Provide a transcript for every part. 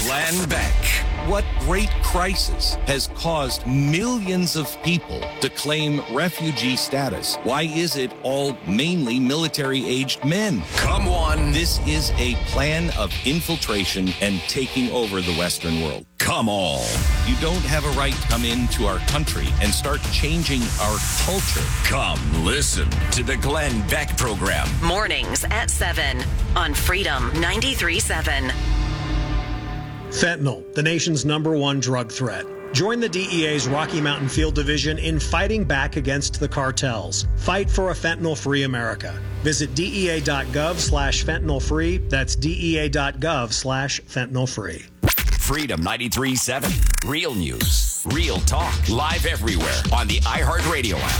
Glenn Beck. What great crisis has caused millions of people to claim refugee status? Why is it all mainly military-aged men? Come on. This is a plan of infiltration and taking over the Western world. Come on. You don't have a right to come into our country and start changing our culture. Come listen to the Glenn Beck program. Mornings at 7 on Freedom 93.7. Fentanyl, the nation's #1 drug threat. Join the DEA's Rocky Mountain Field Division in fighting back against the cartels. Fight for a fentanyl-free America. Visit DEA.gov/fentanyl-free. That's DEA.gov/fentanyl-free. Freedom 93.7. Real news, real talk, live everywhere on the iHeartRadio app.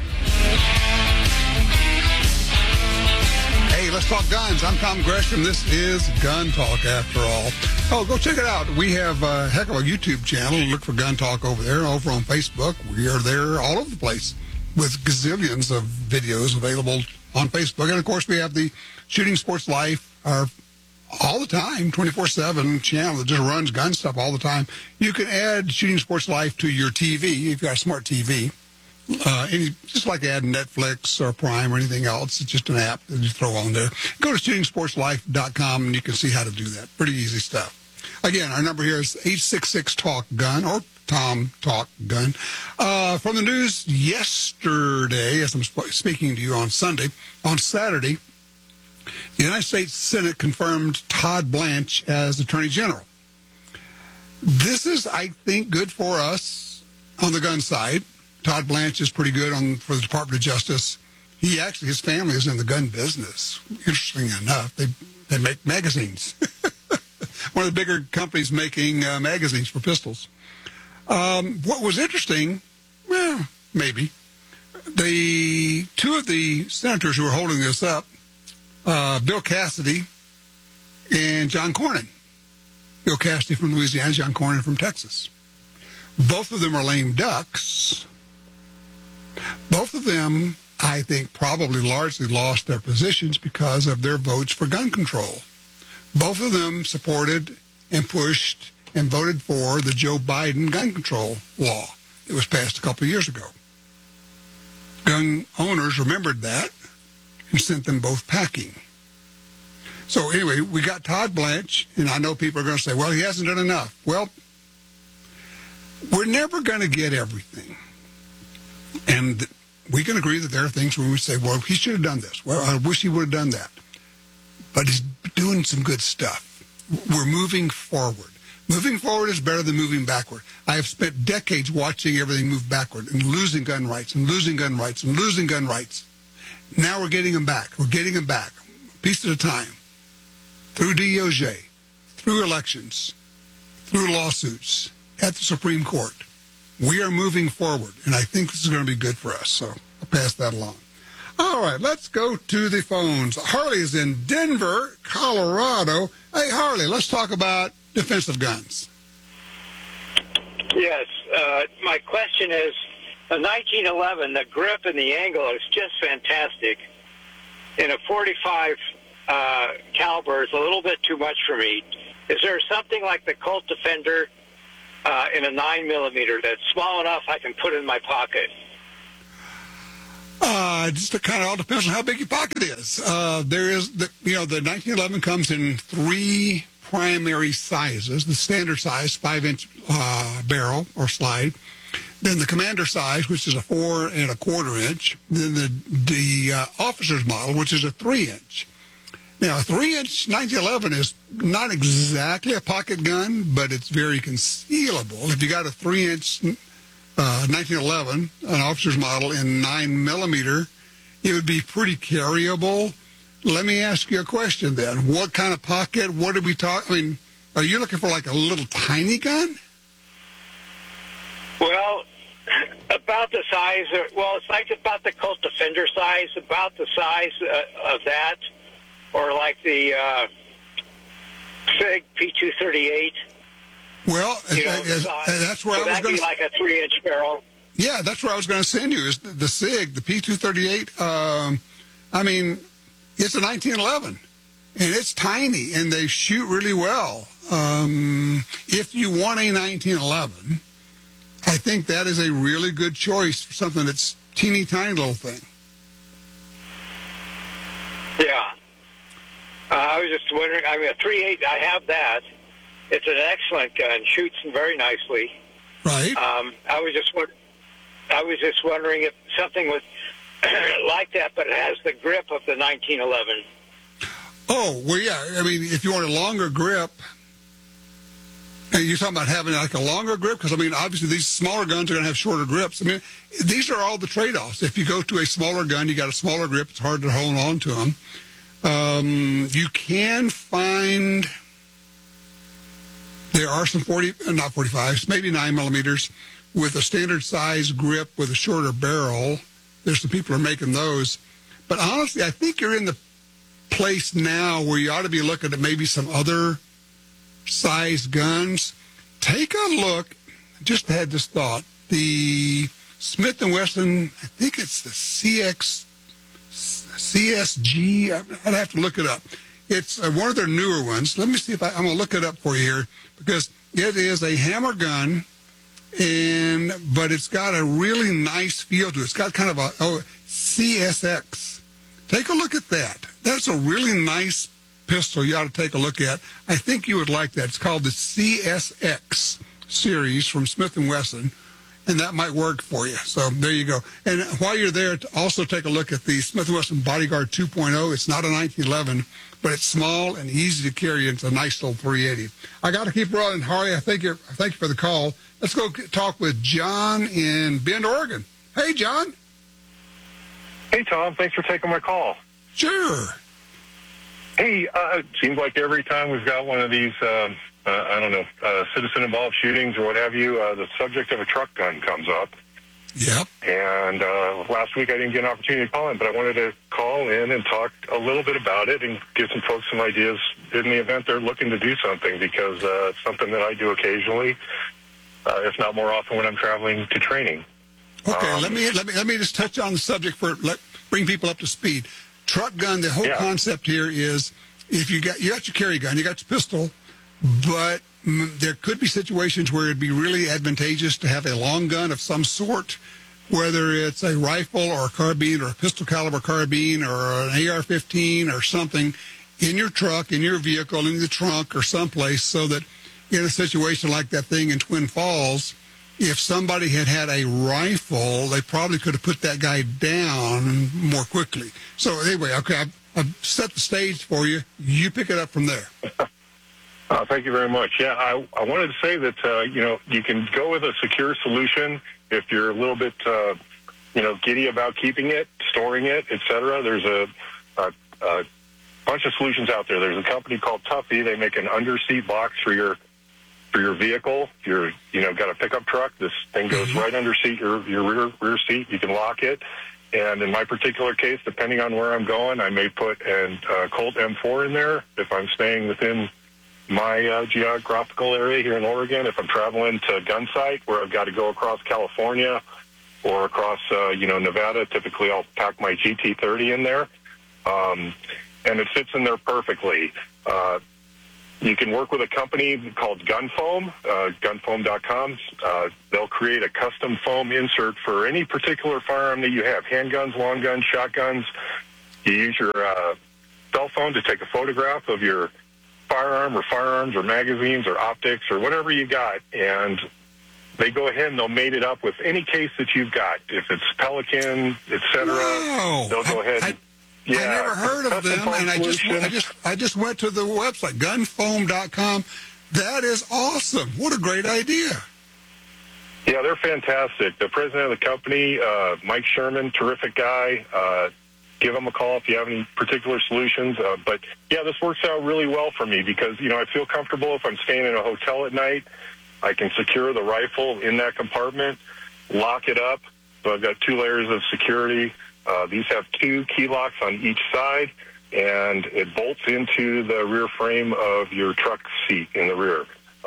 Hey, let's talk guns. I'm Tom Gresham. This is Gun Talk, after all. Oh, go check it out. We have a heck of a YouTube channel. Look for Gun Talk over there. Over on Facebook, we are there all over the place with gazillions of videos available on Facebook. And, of course, we have the Shooting Sports Life, our all the time, 24/7 channel that just runs gun stuff all the time. You can add Shooting Sports Life to your TV if you've got a smart TV. Just like adding Netflix or Prime or anything else. It's just an app that you throw on there. Go to shootingsportslife.com and you can see how to do that. Pretty easy stuff. Again, our number here is 866-TALK-GUN or Tom Talk Gun. From the news yesterday, as I'm speaking to you on Sunday, on Saturday, the United States Senate confirmed Todd Blanche as Attorney General. This is, I think, good for us on the gun side. Todd Blanche is pretty good for the Department of Justice. His family is in the gun business. Interesting enough, they make magazines. One of the bigger companies making magazines for pistols. What was interesting, well, maybe, two of the senators who were holding this up, Bill Cassidy and John Cornyn. Bill Cassidy from Louisiana, John Cornyn from Texas. Both of them are lame ducks. Both of them, I think, probably largely lost their positions because of their votes for gun control. Both of them supported and pushed and voted for the Joe Biden gun control law that was passed a couple of years ago. Gun owners remembered that and sent them both packing. So anyway, we got Todd Blanche, and I know people are going to say, well, he hasn't done enough. Well, we're never going to get everything. And we can agree that there are things where we say, well, he should have done this. Well, I wish he would have done that. But he's doing some good stuff. We're moving forward. Moving forward is better than moving backward. I have spent decades watching everything move backward and losing gun rights and losing gun rights and losing gun rights. Now we're getting them back. We're getting them back, a piece at a time, through DOJ, through elections, through lawsuits, at the Supreme Court. We are moving forward, and I think this is going to be good for us, so I'll pass that along. All right, let's go to the phones. Harley is in Denver, Colorado. Hey, Harley, let's talk about defensive guns. Yes, my question is, the 1911, the grip and the angle is just fantastic. In a 45 caliber is a little bit too much for me. Is there something like the Colt Defender in a 9mm that's small enough I can put in my pocket? Just kind of all depends on how big your pocket is. There is, the 1911 comes in three primary sizes. The standard size, 5-inch barrel or slide. Then the commander size, which is a 4 1/4 inch. Then the officer's model, which is a 3-inch. Now, a 3-inch 1911 is not exactly a pocket gun, but it's very concealable. If you got a 3-inch 1911, an officer's model in 9mm, it would be pretty carryable. Let me ask you a question then. What kind of pocket? What are we talking? I mean, are you looking for like a little tiny gun? Well, about the size. It's like about the Colt Defender size, about the size of that. Or like the Sig P238. Well, that's where I was going to... like a 3-inch barrel. Yeah, that's where I was going to send you, is the Sig, the P238. I mean, it's a 1911, and it's tiny, and they shoot really well. if you want a 1911, I think that is a really good choice for something that's teeny tiny little thing. Yeah. I was just wondering, I mean, a 3.8, I have that. It's an excellent gun, shoots very nicely. Right. I was just wondering if something was like that, but it has the grip of the 1911. Oh, well, yeah. I mean, if you want a longer grip, and you're talking about having like a longer grip, because, I mean, obviously these smaller guns are going to have shorter grips. I mean, these are all the trade-offs. If you go to a smaller gun, you got a smaller grip, it's hard to hold on to them. You can find, there are some 45s, maybe 9mm with a standard size grip with a shorter barrel. There's some people who are making those. But honestly, I think you're in the place now where you ought to be looking at maybe some other size guns. Take a look, just had this thought, the Smith & Wesson, I think it's the CSG, I'd have to look it up. It's one of their newer ones. Let me see if I'm going to look it up for you here, because it is a hammer gun, but it's got a really nice feel to it. It's got kind of a CSX. Take a look at that. That's a really nice pistol you ought to take a look at. I think you would like that. It's called the CSX series from Smith & Wesson, and that might work for you. So there you go. And while you're there, also take a look at the Smith & Wesson Bodyguard 2.0. It's not a 1911, but it's small and easy to carry. It's a nice little 380. I got to keep rolling. Harley, I thank you for the call. Let's go talk with John in Bend, Oregon. Hey, John. Hey, Tom. Thanks for taking my call. Sure. Hey, it seems like every time we've got one of these, citizen-involved shootings or what have you, the subject of a truck gun comes up. Yep. And last week I didn't get an opportunity to call in, but I wanted to call in and talk a little bit about it and give some folks some ideas in the event they're looking to do something, because it's something that I do occasionally, if not more often, when I'm traveling to training. Okay, let me just touch on the subject bring people up to speed. Truck gun, the whole concept here is if you got your carry gun, you got your pistol, but there could be situations where it'd be really advantageous to have a long gun of some sort, whether it's a rifle or a carbine or a pistol caliber carbine or an AR-15 or something in your truck, in your vehicle, in the trunk or someplace, so that in a situation like that thing in Twin Falls, if somebody had a rifle, they probably could have put that guy down more quickly. So anyway, okay, I've set the stage for you. You pick it up from there. Thank you very much. Yeah, I wanted to say that, you can go with a secure solution if you're a little bit, giddy about keeping it, storing it, et cetera. There's a bunch of solutions out there. There's a company called Tuffy. They make an under-seat box for your vehicle. If you're, got a pickup truck, this thing goes right under your rear seat. You can lock it. And in my particular case, depending on where I'm going, I may put a Colt M4 in there if I'm staying within my geographical area here in Oregon. If I'm traveling to a gun site where I've got to go across California or across, Nevada, typically I'll pack my GT30 in there. And it fits in there perfectly. You can work with a company called Gunfoam, gunfoam.com. They'll create a custom foam insert for any particular firearm that you have, handguns, long guns, shotguns. You use your cell phone to take a photograph of your firearm or firearms or magazines or optics or whatever you got, and they go ahead and they'll mate it up with any case that you've got. If it's Pelican, et cetera, they'll go ahead I never heard of them, and I just went to the website, gunfoam.com. That is awesome. What a great idea. Yeah, they're fantastic. The president of the company, Mike Sherman, terrific guy. Give him a call if you have any particular solutions. But, yeah, this works out really well for me because, I feel comfortable if I'm staying in a hotel at night. I can secure the rifle in that compartment, lock it up. So I've got 2 layers of security. These have 2 key locks on each side, and it bolts into the rear frame of your truck seat in the rear.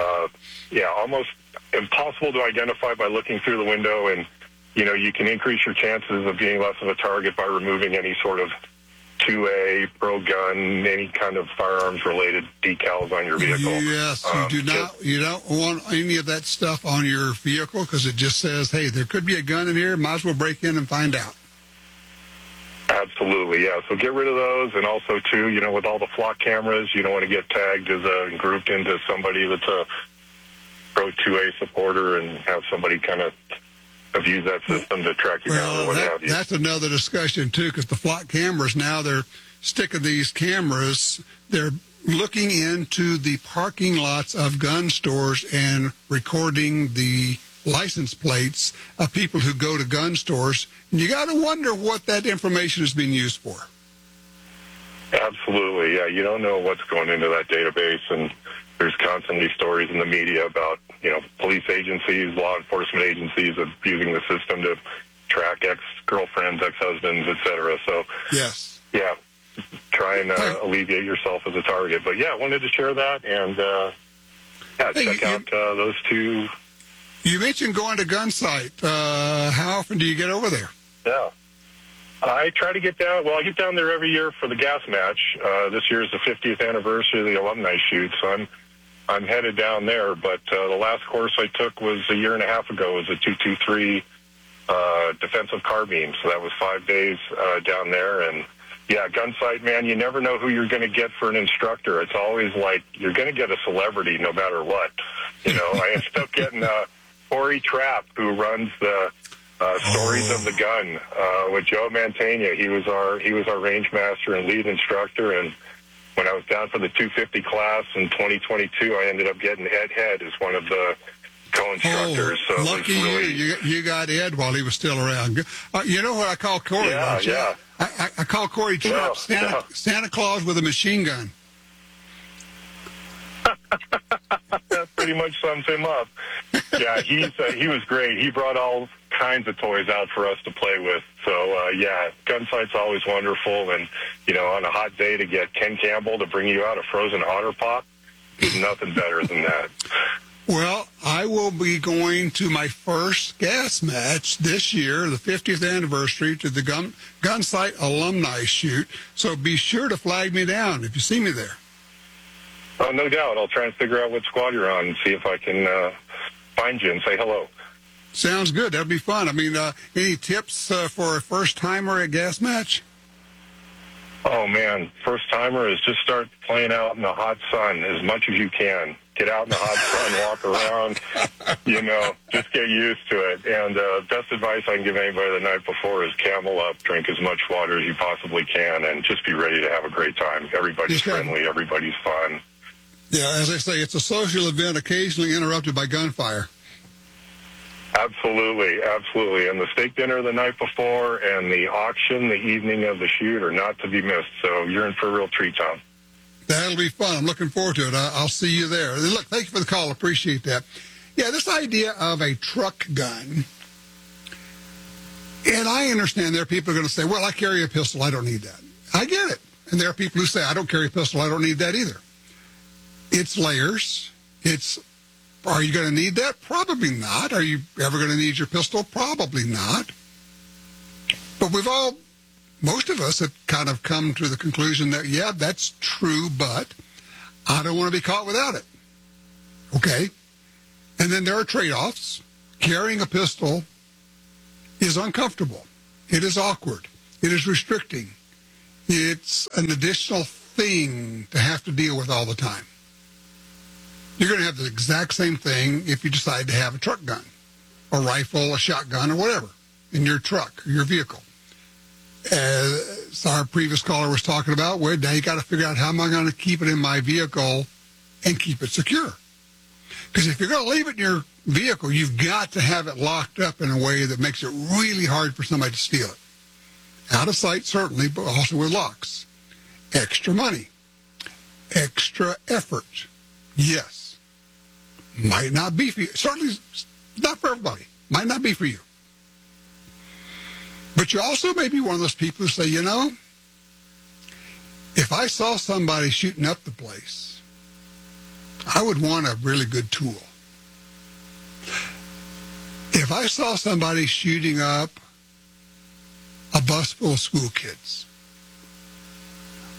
Almost impossible to identify by looking through the window, and, you can increase your chances of being less of a target by removing any sort of 2A, pro-gun, any kind of firearms-related decals on your vehicle. Yes, you don't want any of that stuff on your vehicle because it just says, hey, there could be a gun in here, might as well break in and find out. Absolutely, yeah. So get rid of those, and also, too, with all the flock cameras, you don't want to get tagged as grouped into somebody that's a pro-2A supporter and have somebody kind of abuse that system to track you down or what have you. That's another discussion, too, because the flock cameras, now they're sticking these cameras, they're looking into the parking lots of gun stores and recording the license plates of people who go to gun stores. And you got to wonder what that information is being used for. Absolutely, yeah. You don't know what's going into that database, and there's constantly stories in the media about, police agencies, law enforcement agencies abusing the system to track ex-girlfriends, ex-husbands, et cetera. So, yes. Yeah, try and alleviate yourself as a target. But, yeah, I wanted to share that, and, check out those two. You mentioned going to Gunsight. How often do you get over there? Yeah. I try to get down. Well, I get down there every year for the gas match. This year is the 50th anniversary of the alumni shoot, so I'm headed down there. But the last course I took was a year and a half ago. It was a 223 defensive carbine. So that was 5 days down there. And yeah, Gunsight, man, you never know who you're going to get for an instructor. It's always like you're going to get a celebrity no matter what. I ended up getting Corey Trapp, who runs the Stories of the Gun with Joe Mantegna. He was our range master and lead instructor. And when I was down for the 250 class in 2022, I ended up getting Ed Head as one of the co-instructors. So lucky you got Ed while he was still around. You know what I call Corey? Yeah. I call Corey Trapp Santa Claus with a machine gun. That pretty much sums him up. Yeah, he was great. He brought all kinds of toys out for us to play with. So, Gunsight's always wonderful. And, on a hot day to get Ken Campbell to bring you out a frozen otter pop, there's nothing better than that. Well, I will be going to my first gas match this year, the 50th anniversary, to the Gunsight alumni shoot. So be sure to flag me down if you see me there. Oh, no doubt. I'll try and figure out what squad you're on and see if I can find you and say hello. Sounds good. That'll be fun. I mean, any tips for a first-timer at gas match? Oh, man. First-timer is just start playing out in the hot sun as much as you can. Get out in the hot sun, walk around, just get used to it. And best advice I can give anybody the night before is camel up, drink as much water as you possibly can, and just be ready to have a great time. Everybody's friendly. Everybody's fun. Yeah, as I say, it's a social event occasionally interrupted by gunfire. Absolutely. And the steak dinner the night before and the auction the evening of the shoot are not to be missed. So you're in for a real treat, Tom. That'll be fun. I'm looking forward to it. I'll see you there. Look, thank you for the call. Appreciate that. Yeah, this idea of a truck gun, and I understand there are people who are going to say, well, I carry a pistol. I don't need that. I get it. And there are people who say, I don't carry a pistol. I don't need that either. It's layers. Are you going to need that? Probably not. Are you ever going to need your pistol? Probably not. But most of us have kind of come to the conclusion that, yeah, that's true, but I don't want to be caught without it. Okay? And then there are trade-offs. Carrying a pistol is uncomfortable. It is awkward. It is restricting. It's an additional thing to have to deal with all the time. You're going to have the exact same thing if you decide to have a truck gun, a rifle, a shotgun, or whatever in your truck or your vehicle. As our previous caller was talking about, well, now you got to figure out how am I going to keep it in my vehicle and keep it secure. Because if you're going to leave it in your vehicle, you've got to have it locked up in a way that makes it really hard for somebody to steal it. Out of sight, certainly, but also with locks. Extra money. Extra effort. Yes. Might not be for you. Certainly not for everybody. Might not be for you. But you also may be one of those people who say, if I saw somebody shooting up the place, I would want a really good tool. If I saw somebody shooting up a bus full of school kids,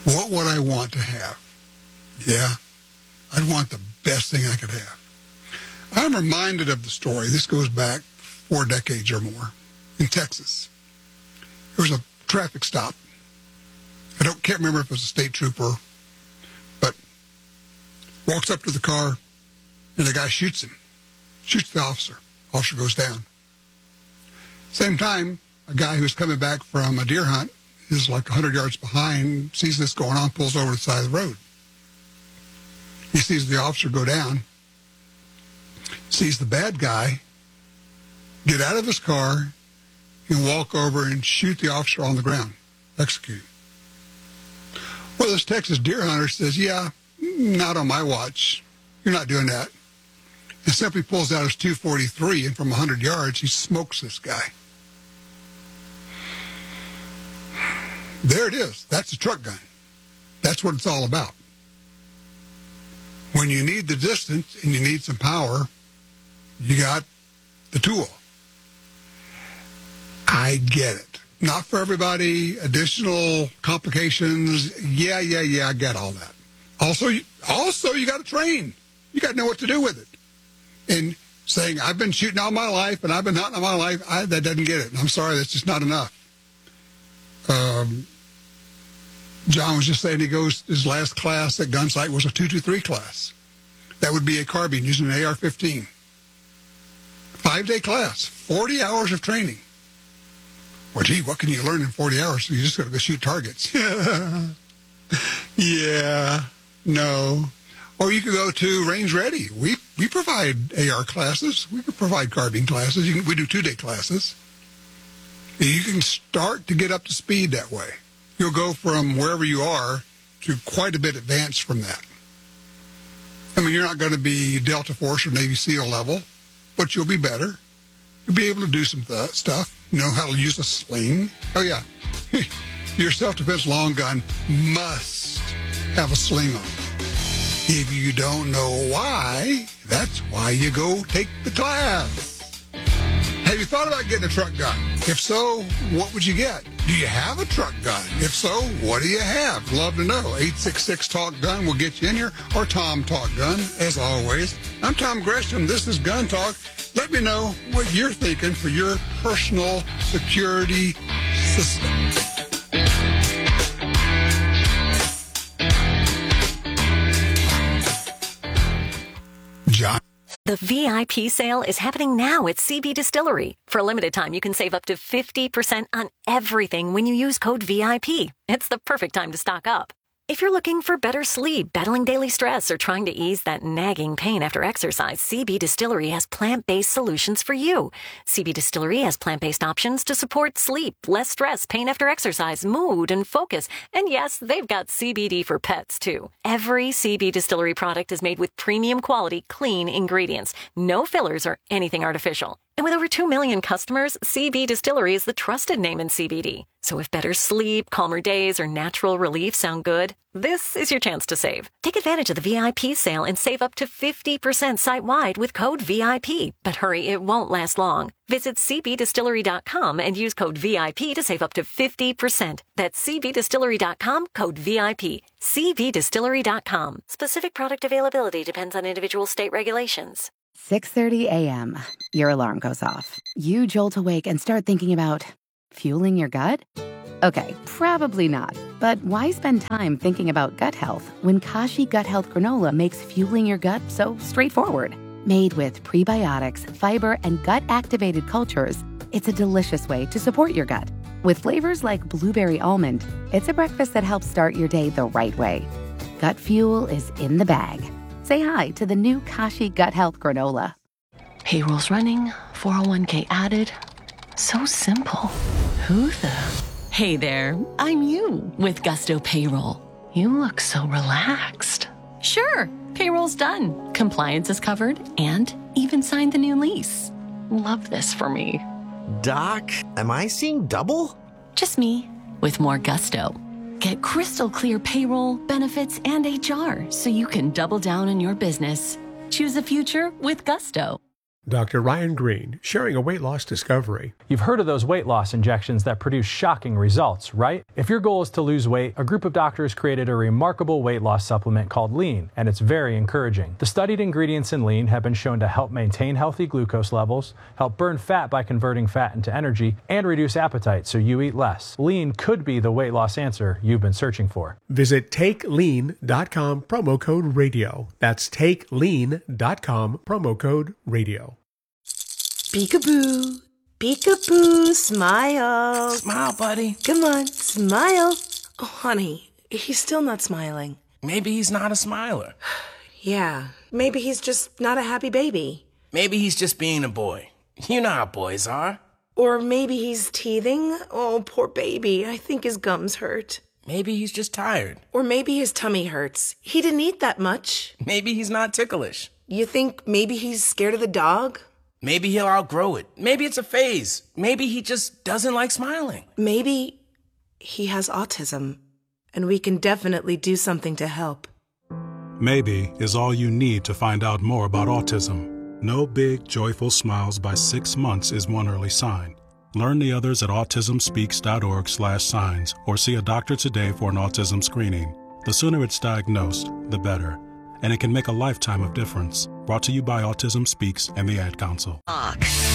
What would I want to have? Yeah, I'd want the best thing I could have. I'm reminded of the story. This goes back 4 decades or more in Texas. There was a traffic stop. Can't remember if it was a state trooper, but walks up to the car, and the guy shoots him. Shoots the officer. Officer goes down. Same time, a guy who's coming back from a deer hunt is like 100 yards behind, sees this going on, pulls over to the side of the road. He sees the officer go down, sees the bad guy get out of his car and walk over and shoot the officer on the ground, execute him. Well, this Texas deer hunter says, yeah, not on my watch. You're not doing that. And simply pulls out his .243, and from 100 yards, he smokes this guy. There it is. That's a truck gun. That's what it's all about. When you need the distance and you need some power, you got the tool. I get it. Not for everybody. Additional complications. Yeah, I get all that. Also, you got to train. You got to know what to do with it. And saying, I've been shooting all my life and I've been hunting all my life, that doesn't get it. I'm sorry, that's just not enough. John was just saying his last class at Gunsight was a 223 class. That would be a carbine using an AR-15. 5-day class, 40 hours of training. Well, gee, what can you learn in 40 hours? You just got to go shoot targets. Yeah, no. Or you could go to Range Ready. We provide AR classes. We can provide carbine classes. We do 2-day classes. You can start to get up to speed that way. You'll go from wherever you are to quite a bit advanced from that. I mean, you're not going to be Delta Force or Navy SEAL level, but you'll be better. You'll be able to do some stuff. Know how to use a sling. Oh, yeah. Your self-defense long gun must have a sling on it. If you don't know why, that's why you go take the class. Have you thought about getting a truck gun? If so, what would you get? Do you have a truck gun? If so, what do you have? Love to know. 866-TALK-GUN will get you in here, or Tom Talk Gun, as always. I'm Tom Gresham. This is Gun Talk. Let me know what you're thinking for your personal security system. John? The VIP sale is happening now at CB Distillery. For a limited time, you can save up to 50% on everything when you use code VIP. It's the perfect time to stock up. If you're looking for better sleep, battling daily stress, or trying to ease that nagging pain after exercise, CB Distillery has plant-based solutions for you. CB Distillery has plant-based options to support sleep, less stress, pain after exercise, mood, and focus. And yes, they've got CBD for pets, too. Every CB Distillery product is made with premium quality, clean ingredients. No fillers or anything artificial. And with over 2 million customers, CB Distillery is the trusted name in CBD. So if better sleep, calmer days, or natural relief sound good, this is your chance to save. Take advantage of the VIP sale and save up to 50% site-wide with code VIP. But hurry, it won't last long. Visit cbdistillery.com and use code VIP to save up to 50%. That's cbdistillery.com, code VIP. cbdistillery.com. Specific product availability depends on individual state regulations. 6:30 a.m. Your alarm goes off. You jolt awake and start thinking about fueling your gut? Okay, probably not. But why spend time thinking about gut health when Kashi Gut Health Granola makes fueling your gut so straightforward? Made with prebiotics, fiber, and gut-activated cultures, it's a delicious way to support your gut. With flavors like blueberry almond, it's a breakfast that helps start your day the right way. Gut fuel is in the bag. Say hi to the new Kashi Gut Health Granola. Payroll's running, 401k added. So simple. Who the? Hey there, I'm you with Gusto Payroll. You look so relaxed. Sure, payroll's done. Compliance is covered and even signed the new lease. Love this for me. Doc, am I seeing double? Just me with more gusto. Get crystal clear payroll, benefits, and HR so you can double down on your business. Choose a future with Gusto. Dr. Ryan Green, sharing a weight loss discovery. You've heard of those weight loss injections that produce shocking results, right? If your goal is to lose weight, a group of doctors created a remarkable weight loss supplement called Lean, and it's very encouraging. The studied ingredients in Lean have been shown to help maintain healthy glucose levels, help burn fat by converting fat into energy, and reduce appetite so you eat less. Lean could be the weight loss answer you've been searching for. Visit TakeLean.com, promo code radio. That's TakeLean.com, promo code radio. Peekaboo, peekaboo, smile. Smile, buddy. Come on, smile. Oh, honey, he's still not smiling. Maybe he's not a smiler. Yeah, maybe he's just not a happy baby. Maybe he's just being a boy. You know how boys are. Or maybe he's teething. Oh, poor baby. I think his gums hurt. Maybe he's just tired. Or maybe his tummy hurts. He didn't eat that much. Maybe he's not ticklish. You think maybe he's scared of the dog? Maybe he'll outgrow it. Maybe it's a phase. Maybe he just doesn't like smiling. Maybe he has autism, and we can definitely do something to help. Maybe is all you need to find out more about autism. No big, joyful smiles by 6 months is one early sign. Learn the others at autismspeaks.org/signs or see a doctor today for an autism screening. The sooner it's diagnosed, the better. And it can make a lifetime of difference. Brought to you by Autism Speaks and the Ad Council.